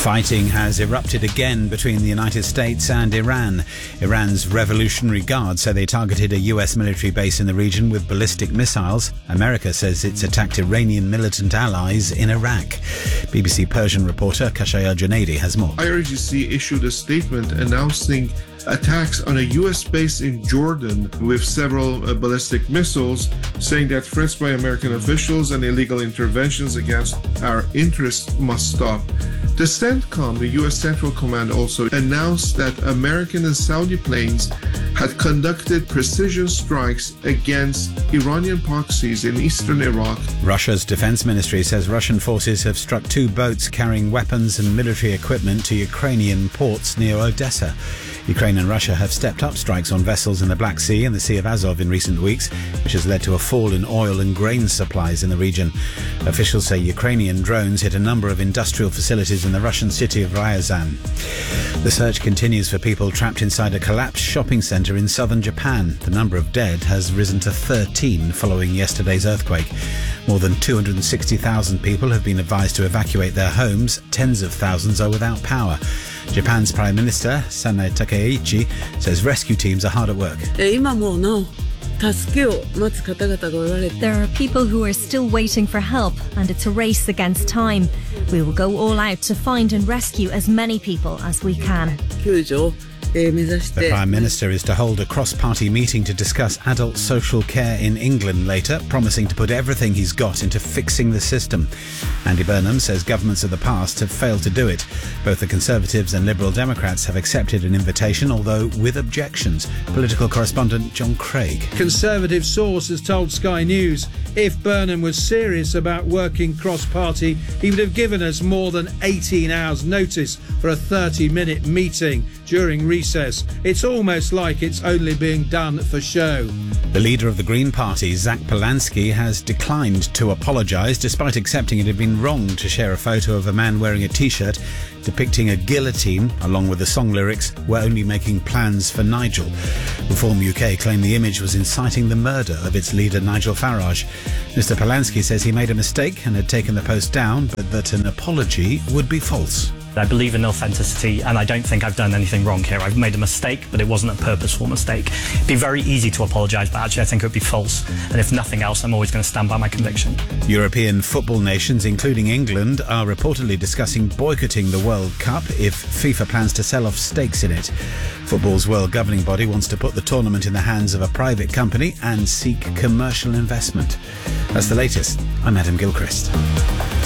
Fighting has erupted again between the United States and Iran. Iran's Revolutionary Guard say they targeted a US military base in the region with ballistic missiles. America says it's attacked Iranian militant allies in Iraq. BBC Persian reporter Kashaya Junaidi has more. IRGC issued a statement announcing attacks on a U.S. base in Jordan with several ballistic missiles, saying that threats by American officials and illegal interventions against our interests must stop. The CENTCOM, the U.S. Central Command, also announced that American and Saudi planes had conducted precision strikes against Iranian proxies in eastern Iraq. Russia's defense ministry says Russian forces have struck 2 boats carrying weapons and military equipment to Ukrainian ports near Odessa. Ukraine and Russia have stepped up strikes on vessels in the Black Sea and the Sea of Azov in recent weeks, which has led to a fall in oil and grain supplies in the region. Officials say Ukrainian drones hit a number of industrial facilities in the Russian city of Ryazan. The search continues for people trapped inside a collapsed shopping centre in southern Japan. The number of dead has risen to 13 following yesterday's earthquake. More than 260,000 people have been advised to evacuate their homes. Tens of thousands are without power. Japan's Prime Minister, Sanae Takaichi, says rescue teams are hard at work. There are people who are still waiting for help, and it's a race against time. We will go all out to find and rescue as many people as we can. The Prime Minister is to hold a cross-party meeting to discuss adult social care in England later, promising to put everything he's got into fixing the system. Andy Burnham says governments of the past have failed to do it. Both the Conservatives and Liberal Democrats have accepted an invitation, although with objections. Political correspondent John Craig. Conservative source has told Sky News if Burnham was serious about working cross-party, he would have given us more than 18 hours notice for a 30-minute meeting during recess. It's almost like it's only being done for show. The leader of the Green Party, Zach Polanski, has declined to apologise despite accepting it had been wrong to share a photo of a man wearing a T-shirt depicting a guillotine along with the song lyrics, "We're only making plans for Nigel." Reform UK claimed the image was inciting the murder of its leader Nigel Farage. Mr Polanski says he made a mistake and had taken the post down, but that an apology would be false. I believe in authenticity, and I don't think I've done anything wrong here. I've made a mistake, but it wasn't a purposeful mistake. It'd be very easy to apologise, but actually I think it would be false. And if nothing else, I'm always going to stand by my conviction. European football nations, including England, are reportedly discussing boycotting the World Cup if FIFA plans to sell off stakes in it. Football's world governing body wants to put the tournament in the hands of a private company and seek commercial investment. That's the latest. I'm Adam Gilchrist.